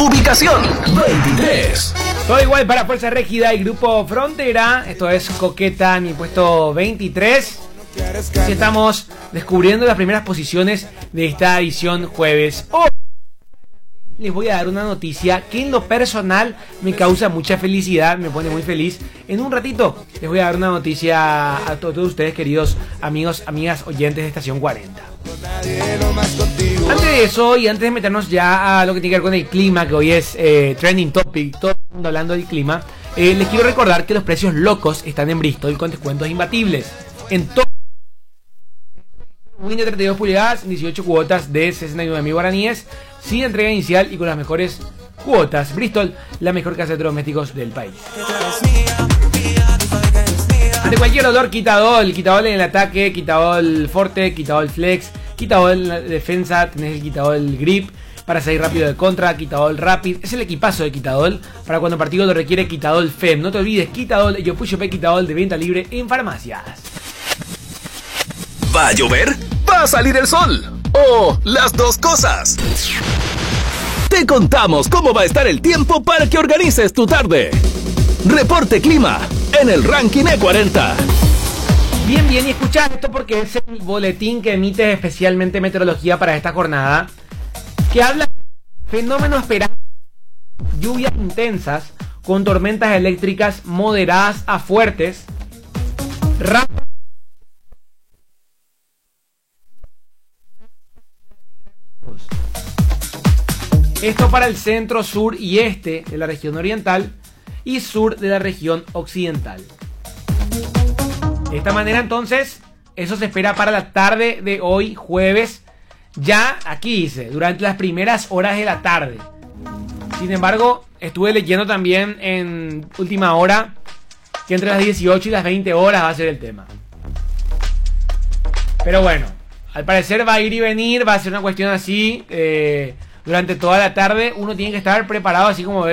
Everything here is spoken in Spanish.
Ubicación 23. Todo igual para Fuerza Régida y Grupo Frontera. Esto es Coqueta en mi puesto 23. Y estamos descubriendo las primeras posiciones de esta edición jueves. Hoy les voy a dar una noticia que en lo personal me causa mucha felicidad, me pone muy feliz. En un ratito les voy a dar una noticia a todos ustedes, queridos amigos, amigas, oyentes de Estación 40. Antes de eso y antes de meternos ya a lo que tiene que ver con el clima, que hoy es trending topic, todo el mundo hablando del clima, les quiero recordar que los precios locos están en Bristol con descuentos imbatibles. En todo Win de 32 pulgadas, 18 cuotas de 69.000 guaraníes, sin entrega inicial y con las mejores cuotas. Bristol, la mejor casa de electrodomésticos del país. Ante cualquier dolor, Quitadol. Quitadol en el ataque, Quitadol Forte, Quitadol Flex, Quitadol en la defensa, tenés el Quitadol Grip para salir rápido de contra, Quitadol Rapid. Es el equipazo de Quitadol para cuando el partido lo requiere. Quitadol FEM. No te olvides, Quitadol, yo Puyo P Quitadol de venta libre en farmacias. ¿Va a llover? ¿Va a salir el sol? ¿O las dos cosas? Te contamos cómo va a estar el tiempo para que organices tu tarde. Reporte Clima en el Ranking E40. Bien, y escucha esto porque es el boletín que emite especialmente Meteorología para esta jornada, que habla de fenómenos esperados, lluvias intensas con tormentas eléctricas moderadas a fuertes, rápidas. Esto para el centro, sur y este de la región oriental y sur de la región occidental. De esta manera entonces, eso se espera para la tarde de hoy jueves. Ya aquí dice, durante las primeras horas de la tarde. Sin embargo, estuve leyendo también en última hora que entre las 18 y las 20 horas va a ser el tema. Pero bueno, al parecer va a ir y venir, va a ser una cuestión así durante toda la tarde. Uno tiene que estar preparado así como